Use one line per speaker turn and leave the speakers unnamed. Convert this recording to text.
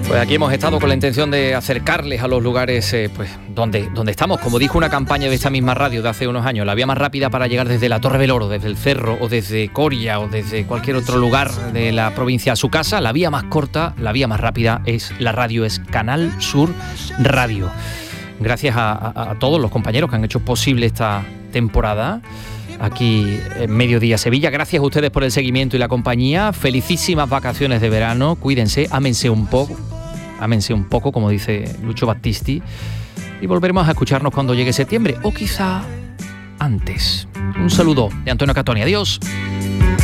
Pues aquí hemos estado con la intención de acercarles a los lugares pues donde estamos. Como dijo una campaña de esta misma radio de hace unos años, la vía más rápida para llegar desde la Torre del Oro, desde el Cerro o desde Coria o desde cualquier otro lugar de la provincia a su casa, la vía más corta, la vía más rápida es la radio, es Canal Sur Radio. Gracias a todos los compañeros que han hecho posible esta temporada aquí en Mediodía Sevilla. Gracias a ustedes por el seguimiento y la compañía. Felicísimas vacaciones de verano. Cuídense, ámense un poco, como dice Lucho Battisti. Y volveremos a escucharnos cuando llegue septiembre, o quizá antes. Un saludo de Antonio Catoni. Adiós.